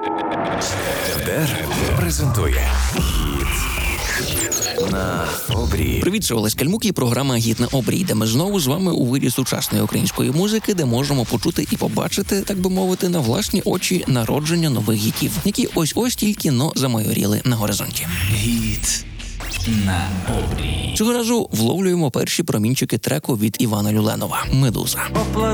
РДР презентує «Гіт на обрії». Привіт, це Олесь Кальмук і програма «Гіт на обрій», де ми знову з вами у вирі сучасної української музики, де можемо почути і побачити, так би мовити, на власні очі народження нових гітів, які ось-ось тільки замайоріли на горизонті. «Гіт на обрії». Цього разу вловлюємо перші промінчики треку від Івана Люленова «Медуза».